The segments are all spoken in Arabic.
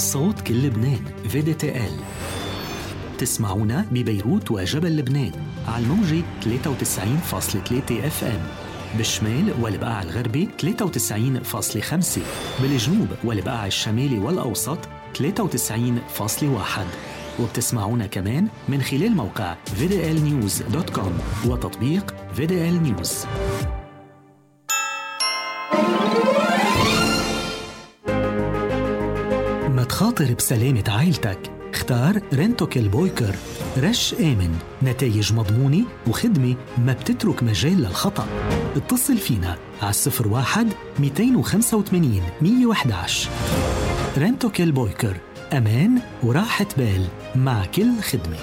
صوت كل لبنان VDTL. تسمعونا ببيروت وجبل لبنان على الموجة 93.3 FM، بالشمال والبقاع الغربي 93.5، بالجنوب والبقاع الشمالي والأوسط 93.1، وبتسمعونا كمان من خلال موقع VDLnews.com وتطبيق VDL News. ما تخاطر بسلامة عائلتك، اختار رنتوكل بويكر. رش آمن، نتائج مضمونة وخدمة ما بتترك مجال للخطأ. اتصل فينا على 01-285-111. رنتوكل بويكر، أمان وراحة بال مع كل خدمة.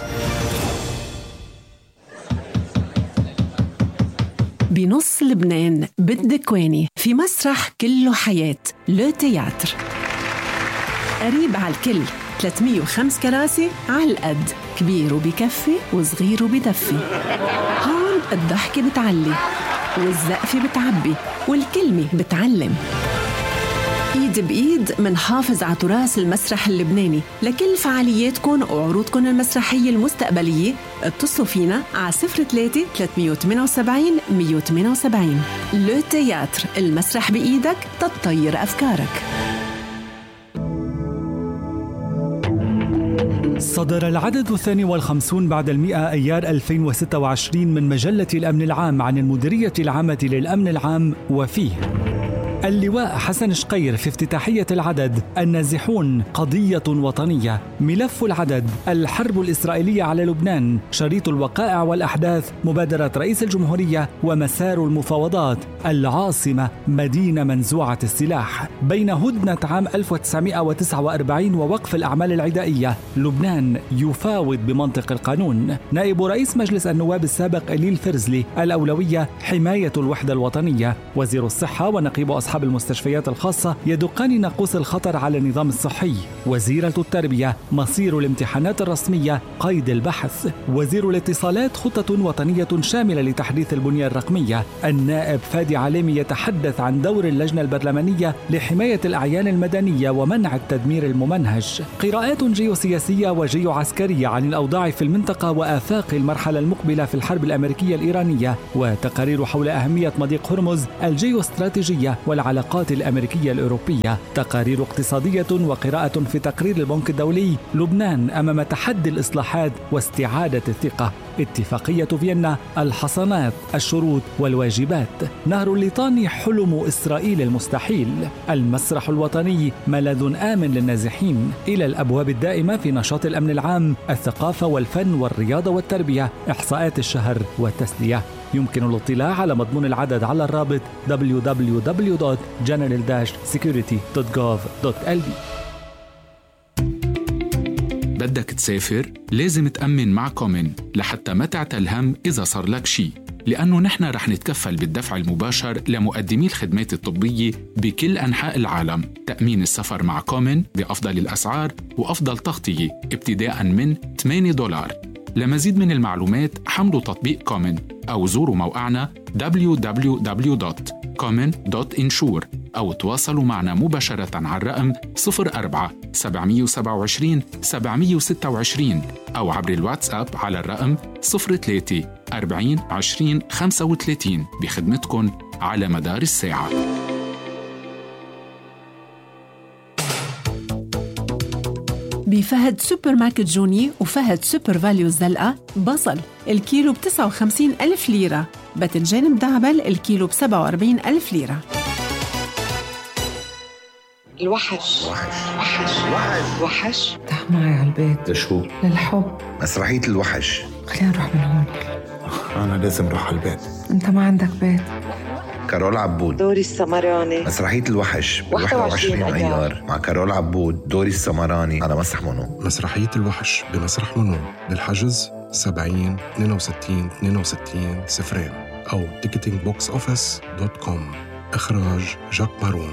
بنص لبنان بالدكواني في مسرح كله حياة لو تياتر، قريب على الكل، 305 كراسي على القد، كبير وبكفي وصغير وبدفي. هون الضحكة بتعلي والزقفة بتعبي والكلمة بتعلم. ايد بايد منحافظ على تراث المسرح اللبناني. لكل فعالياتكم وعروضكم المسرحية المستقبلية اتصلوا فينا على 03-378-178. لو تياتر، المسرح بإيدك تطير أفكارك. صدر العدد 52 بعد 100 أيار 2026 من مجلة الأمن العام عن المديرية العامة للأمن العام، وفيه اللواء حسن شقير في افتتاحية العدد: النازحون قضية وطنية. ملف العدد: الحرب الإسرائيلية على لبنان، شريط الوقائع والأحداث، مبادرة رئيس الجمهورية ومسار المفاوضات. العاصمة مدينة منزوعة السلاح. بين هدنة عام 1949 ووقف الأعمال العدائية، لبنان يفاوض بمنطق القانون. نائب رئيس مجلس النواب السابق إليل فرزلي: الأولوية حماية الوحدة الوطنية. وزير الصحة ونقيب أصحاب المستشفيات الخاصة يدقان ناقوس الخطر على النظام الصحي. وزيرة التربية: مصير الامتحانات الرسمية قيد البحث. وزير الاتصالات: خطة وطنية شاملة لتحديث البنية الرقمية. النائب فادي عليمي يتحدث عن دور اللجنة البرلمانية لحماية الأعيان المدنية ومنع التدمير الممنهج. قراءات جيوسياسية وجيوعسكرية عن الأوضاع في المنطقة وآفاق المرحلة المقبلة في الحرب الأمريكية الإيرانية. وتقارير حول أهمية مضيق هرمز الجيوستراتيجية والعلاقات الأمريكية الأوروبية. تقارير اقتصادية وقراءة في تقرير البنك الدولي: لبنان أمام تحدي الإصلاحات واستعادة الثقة. اتفاقية فيينا: الحصانات، الشروط والواجبات. نهر الليطاني: حلم إسرائيل المستحيل. المسرح الوطني: ملاذ آمن للنازحين. إلى الأبواب الدائمة في نشاط الأمن العام: الثقافة والفن والرياضة والتربية. إحصاءات الشهر والتسلية. يمكن الاطلاع على مضمون العدد على الرابط www.general-security.gov.lb. بدك تسافر؟ لازم تأمن مع كومن لحتى ما تعتل هم إذا صار لك شي، لأنه نحن رح نتكفل بالدفع المباشر لمقدمي الخدمات الطبية بكل أنحاء العالم. تأمين السفر مع كومن بأفضل الأسعار وأفضل تغطية ابتداء من $8. لمزيد من المعلومات حملوا تطبيق كومن أو زوروا موقعنا www.common.insure أو تواصلوا معنا مباشرة على الرقم 04-727-726 أو عبر الواتساب على الرقم 03-40-20-35 بخدمتكم على مدار الساعة. بفهد سوبر ماركت جوني وفهد سوبر فاليو الزلقة بصل الكيلو ب59,000 ليرة، باذنجان مدعبل الكيلو ب47,000 ليرة. الوحش تعال معي على البيت. لشو؟ للحب. مسرحية الوحش. خلينا نروح من هون. أنا لازم أروح على البيت. أنت ما عندك بيت. كارول عبود، دوري السمراني. مسرحية الوحش 21 أيار مع كارول عبود، دوري السمراني على مسرح منو. مسرحية الوحش بمسرح منو للحجز 70-62-62-02 أو ticketingboxoffice.com. إخراج جاك بارون.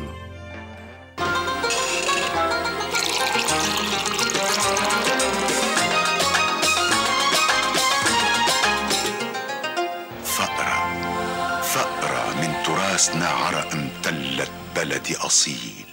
فقرة من تراثنا، عرق امتلت بلدي أصيل.